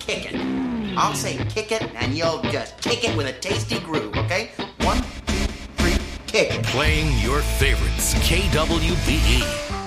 kick it. I'll say kick it, and you'll just kick it with a tasty groove, okay? 1, 2, 3, kick it. Playing your favorites, KWBE.